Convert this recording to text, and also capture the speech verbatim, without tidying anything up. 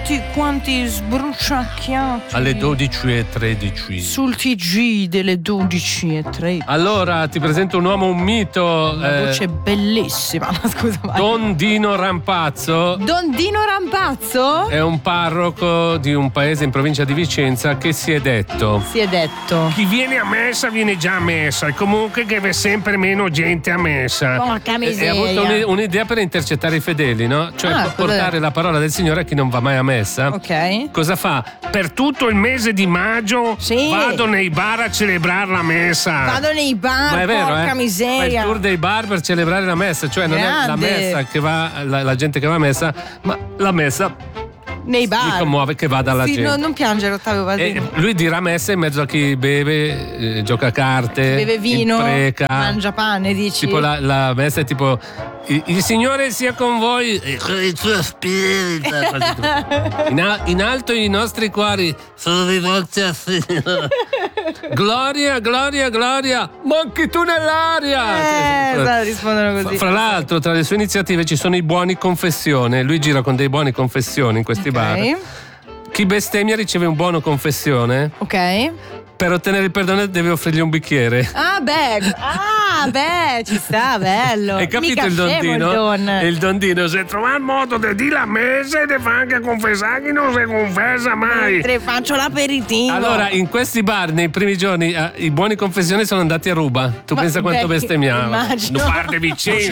tutti quanti sbruciacchiati alle dodici e tredici sul T G delle dodici e tredici. Allora ti presento un uomo, un mito. Una voce eh, bellissima. No, scusa, vai. Don Dino Rampazzo. Don Dino Rampazzo? È un parroco di un paese in provincia di Vicenza che si è detto Si è detto chi viene a messa viene già a messa e comunque che v'è sempre meno gente a messa. Porca miseria. E ha avuto un, un'idea per intercettare i fedeli, no? Cioè Ah, portare cos'è? la parola del Signore a chi non va mai a messa. Ok. Cosa fa? Per tutto il mese di maggio Sì. vado nei bar a celebrare la messa. Vado nei bar, Ma è vero, porca eh? Fa miseria. il tour dei bar per celebrare la messa, cioè non è la Grande. messa che va, la, la gente che va a messa, ma la messa Nei bar. mi commuove che vada alla Sì, gente. no, non piangere, Ottavio E Baldini. lui dirà messa in mezzo a chi beve, eh, gioca a carte, Beve vino, impreca. mangia pane, dici. Tipo la, la messa è tipo il, il Signore sia con voi e con il suo spirito. In, a- in alto i nostri cuori sono rivolti a Signore. Gloria, gloria, gloria, ma anche tu nell'aria. Eh, esatto, rispondono così. Fra l'altro, tra le sue iniziative ci sono i buoni confessione. Lui gira con dei buoni confessione in questi bar. Ok. Chi bestemmia riceve un buono confessione. Ok. Per ottenere il perdono deve offrirgli un bicchiere. Ah, beh. Ah, beh, ci sta, bello. Hai capito Mica il scemo dondino? il don. E il dondino se Se trova il modo di dire la messa e di fa anche confessare chi non si confessa mai. Mentre faccio l'aperitivo. Allora, in questi bar, nei primi giorni, eh, i buoni confessioni sono andati a ruba. Tu Ma- pensa quanto beh, bestemmiava. immagino. Non parte Vicenza.